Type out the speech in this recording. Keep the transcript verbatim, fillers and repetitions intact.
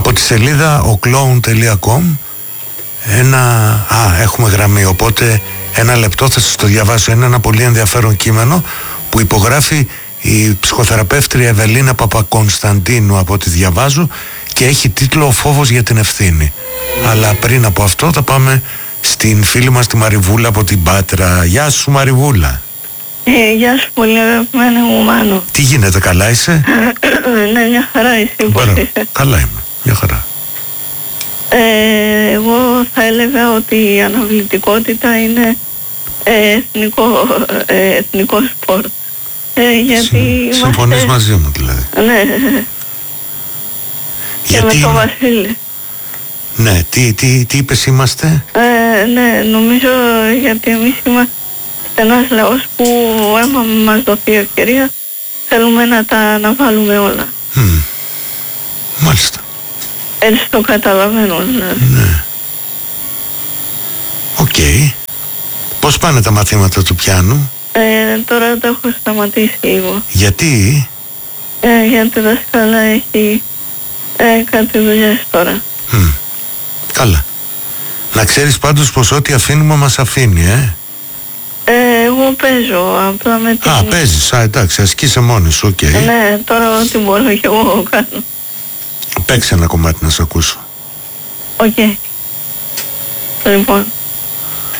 Από τη σελίδα ο κλόουν τελεία κομ. Ένα... Α, έχουμε γραμμή, οπότε ένα λεπτό θα σας το διαβάσω. Είναι ένα πολύ ενδιαφέρον κείμενο που υπογράφει η ψυχοθεραπεύτρια Ευελίνα Παπακωνσταντίνου, από ό,τι διαβάζω, και έχει τίτλο «Ο φόβος για την ευθύνη». Αλλά πριν από αυτό θα πάμε στην φίλη μας τη Μαριβούλα από την Πάτρα. Γεια σου Μαριβούλα. Ε, γεια σου πολύ αγαπημένη μου Μάνο. Τι γίνεται, καλά είσαι? Ναι, μια χαρά, εσύ πώς είσαι? Καλά είμαι, μια χαρά. Ε, εγώ θα έλεγα ότι η αναβλητικότητα είναι ε, εθνικό, ε, εθνικό σπορ. Ε, γιατί Συ, είμαστε... Συμφωνείς μαζί μου δηλαδή? Ναι. Γιατί... Και με τον Βασίλη. Ναι, τι, τι, τι είπες είμαστε? Ε, ναι, νομίζω γιατί εμείς είμαστε ένας λαός που άμα μας δοθεί ευκαιρία θέλουμε να τα αναβάλουμε όλα. Mm. Μάλιστα. Έτσι το καταλαβαίνω δηλαδή. Ναι. Οκ. Okay. Πώς πάνε τα μαθήματα του πιάνου? Ε, τώρα το έχω σταματήσει λίγο. Γιατί? Ε, γιατί η δασκάλα έχει ε, κάτι δουλειές τώρα. Mm. Καλά. Να ξέρεις πάντως πως ό,τι αφήνουμε μας αφήνει, ε. Ε, εγώ παίζω, απλά με την... Α, παίζεις, α, εντάξει, ασκείσαι μόνη σου, οκ. Okay. Ναι, τώρα ό,τι μπορώ και εγώ κάνω. Παίξε ένα κομμάτι να σ' ακούσω. Οκ. Okay. Λοιπόν.